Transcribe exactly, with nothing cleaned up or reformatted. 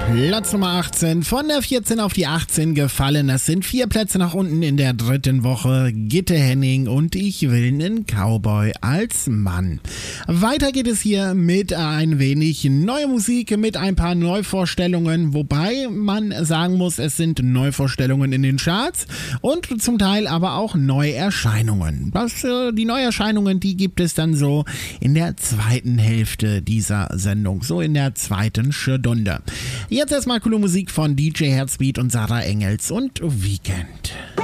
Platz Nummer achtzehn, von der vierzehn auf die achtzehn gefallen. Das sind vier Plätze nach unten in der dritten Woche. Gitte Henning und Ich will nen Cowboy als Mann. Weiter geht es hier mit ein wenig neue Musik, mit ein paar Neuvorstellungen, wobei man sagen muss, es sind Neuvorstellungen in den Charts und zum Teil aber auch Neuerscheinungen. Das, äh, die Neuerscheinungen, die gibt es dann so in der zweiten Hälfte dieser Sendung, so in der zweiten Stunde. Jetzt erstmal coole Musik von D J Herzbeat und Sarah Engels und Weekend.